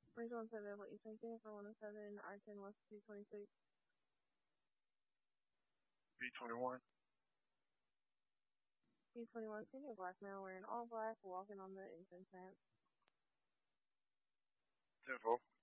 Bridge 17, what you thinking for 107, I-10 West 226. B21. B21, senior black male wearing all black, walking on the entrance ramp. 10-4.